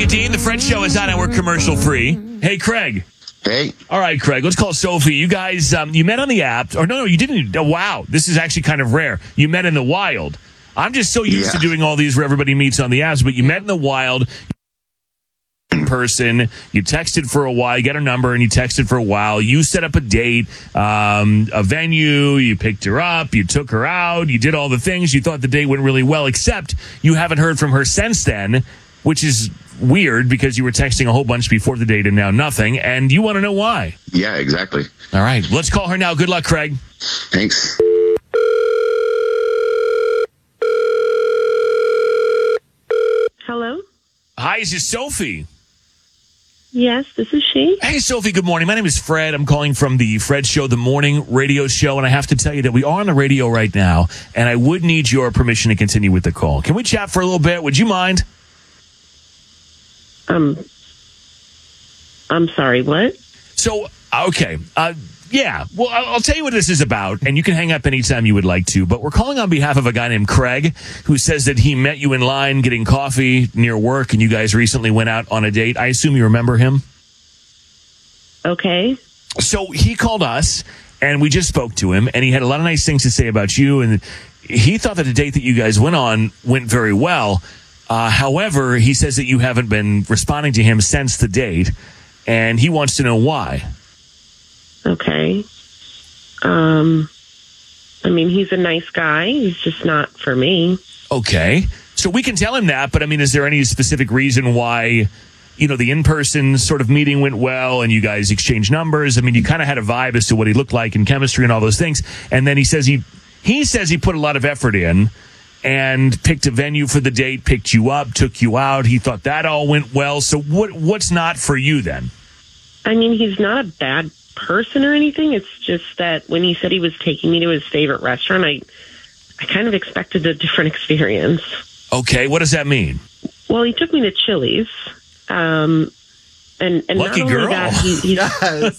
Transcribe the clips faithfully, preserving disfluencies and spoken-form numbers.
Sophie and Dean, the Fred Show is on and we're commercial free. Hey, Craig. Hey. All right, Craig, let's call Sophie. You guys, um, you met on the app. Or no, no, you didn't. Oh, wow. This is actually kind of rare. You met in the wild. I'm just so used Yeah. to doing all these where everybody meets on the apps, but you met in the wild in person. You texted for a while. You got her number and you texted for a while. You set up a date, um, a venue. You picked her up. You took her out. You did all the things. You thought the date went really well, except you haven't heard from her since then, which is weird because you were texting a whole bunch before the date and now nothing. And you want to know why. Yeah, exactly. All right. Let's call her now. Good luck, Craig. Thanks. Hello? Hi, is this Sophie? Yes, this is she. Hey, Sophie, good morning. My name is Fred. I'm calling from the Fred Show, the morning radio show, and I have to tell you that we are on the radio right now, and I would need your permission to continue with the call. Can we chat for a little bit? Would you mind? Um, I'm sorry, what? So, okay. Uh, yeah, well, I'll I'll tell you what this is about, and you can hang up anytime you would like to, but we're calling on behalf of a guy named Craig, who says that he met you in line getting coffee near work, and you guys recently went out on a date. I assume you remember him? Okay. So he called us, and we just spoke to him, and he had a lot of nice things to say about you, and he thought that the date that you guys went on went very well. Uh, however, he says that you haven't been responding to him since the date, and he wants to know why. Okay. Um, I mean, he's a nice guy. He's just not for me. Okay. So we can tell him that, but I mean, is there any specific reason why, you know, the in-person sort of meeting went well and you guys exchanged numbers? I mean, you kind of had a vibe as to what he looked like in chemistry and all those things. And then he says he, he says he put a lot of effort in and picked a venue for the date, picked you up, took you out. He thought that all went well. So what, what's not for you then? I mean, he's not a bad person or anything. It's just that when he said he was taking me to his favorite restaurant, I, I kind of expected a different experience. Okay. What does that mean? Well, he took me to Chili's. Um, and, and Lucky not only girl. that, he, he Yes.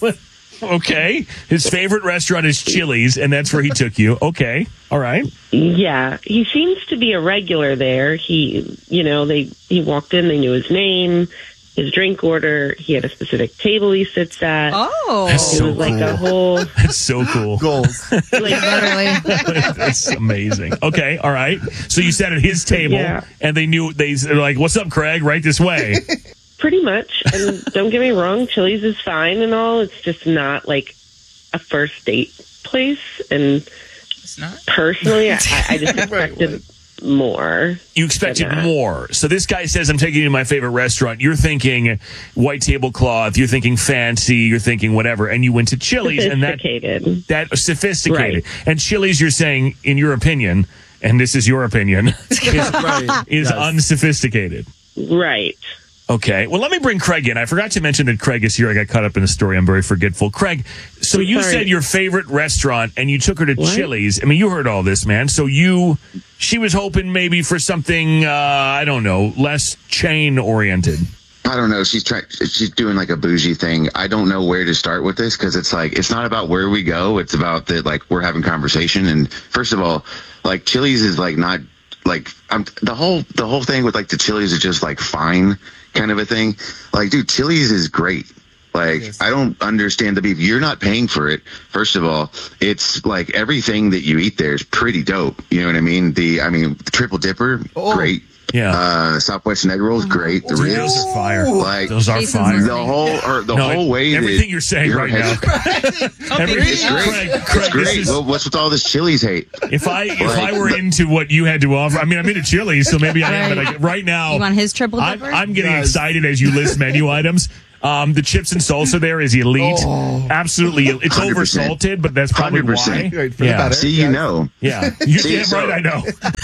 Okay. His favorite restaurant is Chili's, and that's where he took you. Okay. All right. Yeah, he seems to be a regular there. He, you know, they he walked in, they knew his name, his drink order. He had a specific table he sits at. Oh, That's It so was like cool. a whole, That's so cool. Goals. like, literally. That's amazing. Okay. All right. So you sat at his table, Yeah. and they knew, they were like, what's up, Craig? Right this way. pretty much. And don't get me wrong, Chili's is fine and all. It's just not like a first date place. And It's not. personally, I, I just Right, expected more. You expected than that. more. So this guy says, I'm taking you to my favorite restaurant. You're thinking white tablecloth. You're thinking fancy. You're thinking whatever. And you went to Chili's, and that Sophisticated. that sophisticated. Right. And Chili's, you're saying, in your opinion, and this is your opinion, is, Right. is Yes. unsophisticated. Right. Okay. Well, let me bring Craig in. I forgot to mention that Craig is here. I got caught up in the story. I'm very forgetful. Craig, so I'm you sorry. said your favorite restaurant and you took her to What? Chili's. I mean, you heard all this, man. So you, she was hoping maybe for something, uh, I don't know, less chain oriented. I don't know. She's trying. She's doing like a bougie thing. I don't know where to start with this because it's like it's not about where we go. It's about that like we're having conversation. And first of all, like Chili's is like not like I'm the whole the whole thing with like the Chili's is just like fine kind of a thing. Like, dude, Chili's is great. Like, Yes. I don't understand the beef. You're not paying for it. First of all, it's like everything that you eat there is pretty dope. You know what I mean? The, I mean, the triple dipper, Oh. great. Yeah. Uh, Southwest egg rolls, great. The Dude, ribs, those are fire. like Those are Jason's fire. listening. the whole or the No, whole way everything that you're saying your right head- now. Everything, It's great. Craig, It's Craig, this great. is, Well, what's with all this Chili's hate? if I if I Like, were the- into what you had to offer, I mean, I'm into Chili's, so maybe I am. But I, right now, You want his triple I'm, dipper? I'm getting Yes. excited as you list menu items. Um, the chips and salsa there is elite. Oh. Absolutely, it's one hundred over percent. salted, but that's probably one hundred percent. why. Right, for the Yeah, better. See, you Yes. know. yeah, you're See, damn so- right. I know.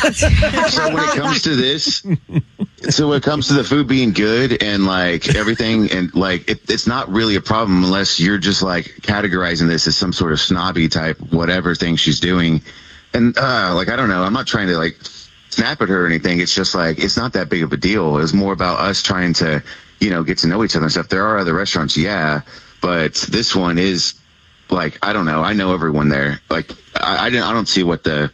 So when it comes to this, so when it comes to the food being good and like everything, and like it, it's not really a problem unless you're just like categorizing this as some sort of snobby type whatever thing she's doing, and uh, like I don't know. I'm not trying to like snap at her or anything. It's just like it's not that big of a deal. It's more about us trying to, you know, get to know each other and stuff. There are other restaurants, yeah, but this one is like I don't know. I know everyone there. Like I, I didn't. I don't see what the.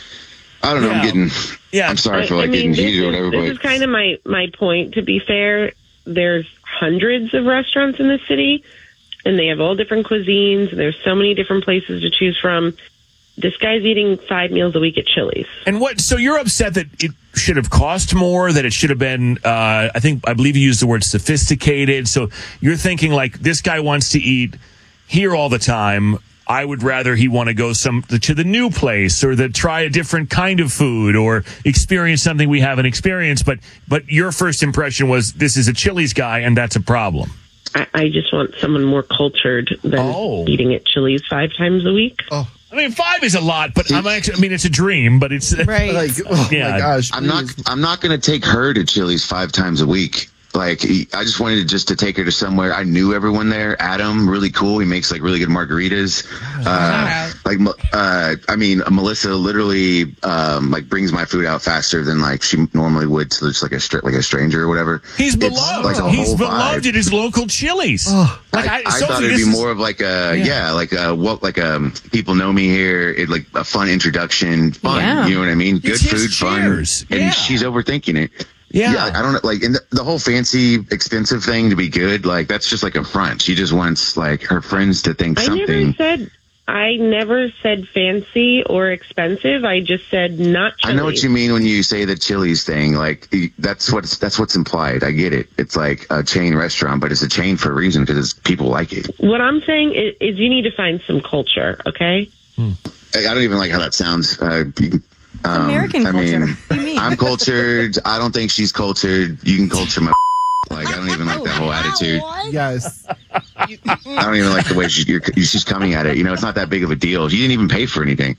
I don't know. Yeah. I'm getting. Yeah, I'm sorry I- for like I mean, getting this heated or is, whatever, this but is kind of my, my point, to be fair. there's hundreds of restaurants in the city, and they have all different cuisines, and there's so many different places to choose from. This guy's eating five meals a week at Chili's. And what? So you're upset that it should have cost more, that it should have been, uh, I think, I believe you used the word sophisticated. So you're thinking like, this guy wants to eat here all the time. I would rather he want to go some to the new place, or the try a different kind of food, or experience something we haven't experienced. But but your first impression was, this is a Chili's guy, and that's a problem. I, I just want someone more cultured than Oh. eating at Chili's five times a week. Oh, I mean, five is a lot, but I'm actually, I mean, it's a dream, but it's Right. like, oh Yeah. my gosh. I'm not. please. I'm not going to take her to Chili's five times a week. Like, he- I just wanted to just to take her to somewhere. I knew everyone there. Adam, really cool. He makes like really good margaritas. Uh, like, uh, I mean, Melissa literally um, like brings my food out faster than like she normally would to just like a str- like a stranger or whatever. he's It's beloved. like a He's whole beloved vibe. at his local Chili's. Oh. Like I, I Sophie, thought it'd this be is- more of like a Yeah. yeah, like a what like um people know me here. It like a fun introduction, fun. Yeah. You know what I mean? Good It's his food, fun, cheers. and Yeah. she's overthinking it. Yeah. I don't know. Like, in the, the whole fancy, expensive thing to be good, like that's just like a front. She just wants like her friends to think I something. never said I never said fancy or expensive. I just said not I Chili's. know what you mean when you say the Chili's thing. Like y- that's what's that's what's implied. I get it. It's like a chain restaurant, but it's a chain for a reason because people like it. What I'm saying is, is you need to find some culture, okay? I I don't even like how that sounds. Uh, you- um, American I culture. mean, What do you mean? I'm cultured. I don't think she's cultured. You can culture my. Like, I don't even like that whole attitude. Yes. I don't even like the way she, you're, she's coming at it. You know, it's not that big of a deal. You didn't even pay for anything.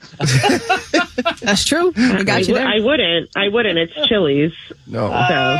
That's true. We I, got you w- there. I wouldn't. I wouldn't. It's Chili's. No. So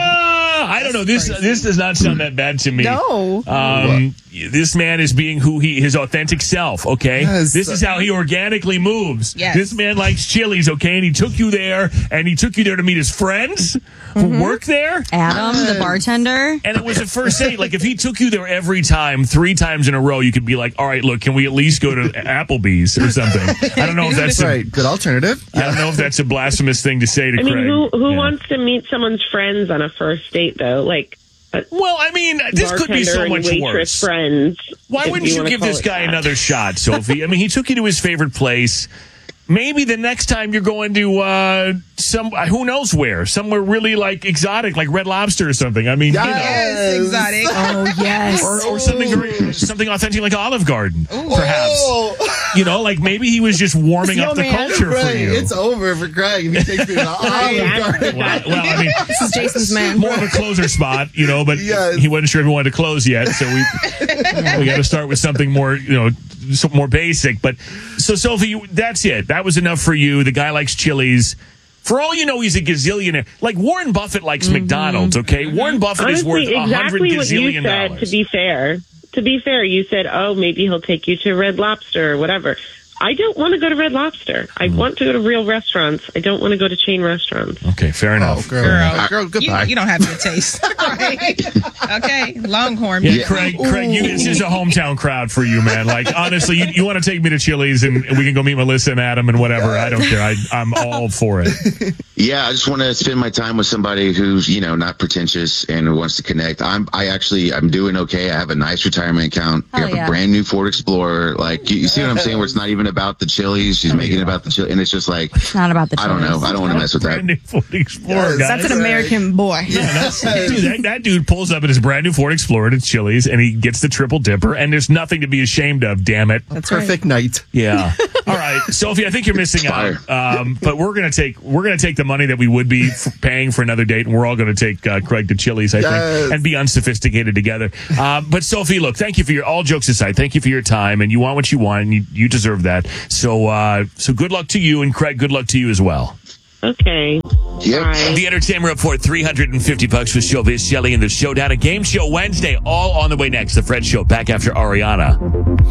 Uh, I don't know. This this does not sound that bad to me. No. Um, this man is being who he his authentic self. Okay, Yes. this is how he organically moves. Yes. This man likes Chili's. Okay, and he took you there, and he took you there to meet his friends who work there. Adam, the bartender. And it was a first date. Like, if he took you there every time, three times in a row, you could be like, all right, look, can we at least go to Applebee's or something? I don't know if that's a, Right. Good alternative. I don't know if that's a blasphemous thing to say to I mean, Craig. who who Yeah. wants to meet someone's friends on a first date though? Like a Well, I mean, this could be bartender so and much waitress worse. friends. Why if wouldn't you, wanna give call this it guy that. another shot, Sophie? I mean, he took you to his favorite place. Maybe the next time you're going to uh, some, uh, who knows where, somewhere really like exotic, like Red Lobster or something. I mean, Yes. exotic. Oh, yes. you know, or, or something very, something authentic like Olive Garden, perhaps. Oh. You know, like maybe he was just warming up the Snowman. culture for Right. you. It's over for Craig if he takes me to the Olive Garden. well, well, I mean, This is Jason's man. more of a closer spot, you know, but Yes. he wasn't sure if he wanted to close yet, so we we got to start with something more, you know, some more basic. But so, Sophie, you, that's it. That was enough for you. The guy likes Chili's. For all you know, he's a gazillionaire. Like Warren Buffett likes McDonald's. Okay, Warren Buffett is worth Honestly, a hundred exactly what you gazillion said. dollars. To be fair, to be fair, you said, "Oh, maybe he'll take you to Red Lobster or whatever." I don't want to go to Red Lobster. I want to go to real restaurants. I don't want to go to chain restaurants. Okay, fair Oh, enough. girl. Girl. Girl, You, goodbye. you don't have good taste. Right? Okay. Longhorn. Yeah, Craig, Craig, you, this is a hometown crowd for you, man. Like, honestly, you, you want to take me to Chili's and we can go meet Melissa and Adam and whatever. I don't care. I, I'm all for it. Yeah, I just want to spend my time with somebody who's, you know, not pretentious and who wants to connect. I'm, I actually, I'm doing okay. I have a nice retirement account. I Hell have yeah. a brand new Ford Explorer. Like, you, you see what I'm saying? Where it's not even about the Chili's. She's making it about the Chili, and it's just like, It's not about the I don't know. Chili's. I don't want to mess with that. Brand new Ford Explorer, Yes, guys. That's an American boy. Yeah, that's, dude, that, that dude pulls up in his brand new Ford Explorer to Chili's and he gets the triple dipper, and there's nothing to be ashamed of. Damn it! That's right. Perfect night. Yeah. All right, Sophie, I think you're missing out. Um, but we're gonna take we're gonna take the money that we would be f- paying for another date, and we're all gonna take uh, Craig to Chili's, I Yes. think, and be unsophisticated together. Um, but Sophie, look, thank you for your all jokes aside. Thank you for your time, and you want what you want, and you, you deserve that. So, uh, so good luck to you, and Craig, good luck to you as well. Okay. Yep. Bye. The Entertainment Report, three hundred fifty bucks for Showbiz Shelley and the Showdown, a game show Wednesday, all on the way next. The Fred Show, back after Ariana.